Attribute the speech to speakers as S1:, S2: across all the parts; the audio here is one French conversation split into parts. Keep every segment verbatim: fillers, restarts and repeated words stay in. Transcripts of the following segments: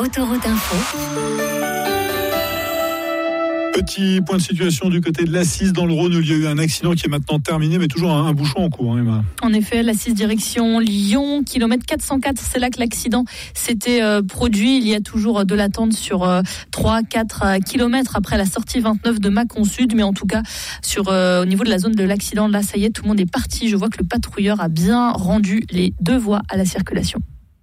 S1: Autoroute Info.
S2: Petit point de situation du côté de l'A six dans le Rhône, où il y a eu un accident qui est maintenant terminé, mais toujours un, un bouchon en cours, hein, Emma.
S3: En effet, l'A six direction Lyon, kilomètre quatre cent quatre, c'est là que l'accident s'était euh, produit. Il y a toujours de l'attente sur euh, trois à quatre euh, kilomètres après la sortie vingt-neuf de Mâcon Sud, mais en tout cas, sur, euh, au niveau de la zone de l'accident, là, ça y est, tout le monde est parti. Je vois que le patrouilleur a bien rendu les deux voies à la circulation.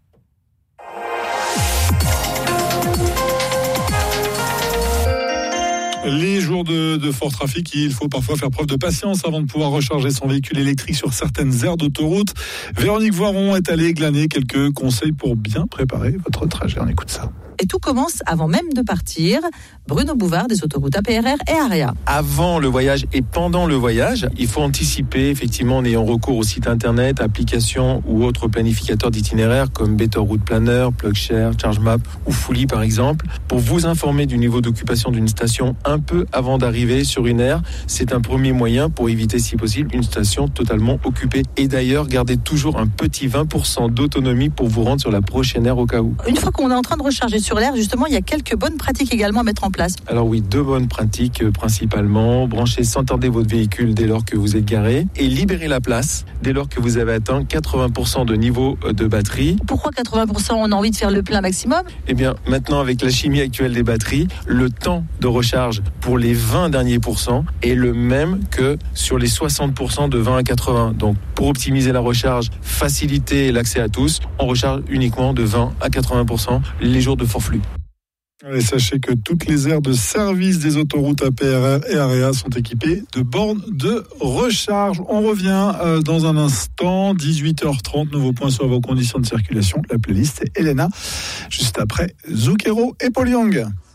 S2: Les jours de, de fort trafic, il faut parfois faire preuve de patience avant de pouvoir recharger son véhicule électrique sur certaines aires d'autoroute. Véronique Voiron est allée glaner quelques conseils pour bien préparer votre trajet. On écoute ça.
S4: Et tout commence avant même de partir. Bruno Bouvard des autoroutes A P R R et AREA.
S5: Avant le voyage et pendant le voyage, il faut anticiper effectivement en ayant recours au site internet, applications ou autres planificateurs d'itinéraires comme Better Route Planner, PlugShare, ChargeMap ou Fully par exemple, pour vous informer du niveau d'occupation d'une station un peu avant d'arriver sur une aire. C'est un premier moyen pour éviter si possible une station totalement occupée. Et d'ailleurs, gardez toujours un petit vingt pour cent d'autonomie pour vous rendre sur la prochaine aire au cas où.
S4: Une fois qu'on est en train de recharger sur l'air, justement, il y a quelques bonnes pratiques également à mettre en place.
S5: Alors oui, deux bonnes pratiques euh, principalement. Branchez sans tarder votre véhicule dès lors que vous êtes garé et libérez la place dès lors que vous avez atteint quatre-vingts pour cent de niveau de batterie.
S4: Pourquoi quatre-vingts pour cent? On a envie de faire le plein maximum?
S5: Eh bien, maintenant, avec la chimie actuelle des batteries, le temps de recharge pour les vingt derniers pourcents est le même que sur les soixante pour cent de vingt à quatre-vingts. Donc, pour optimiser la recharge, faciliter l'accès à tous, on recharge uniquement de vingt à quatre-vingts pour cent les jours de forflux.
S2: Et sachez que toutes les aires de service des autoroutes A P R R et AREA sont équipées de bornes de recharge. On revient euh, dans un instant, dix-huit heures trente, nouveau point sur vos conditions de circulation. La playlist, c'est Elena, juste après Zucchero et Paul Young.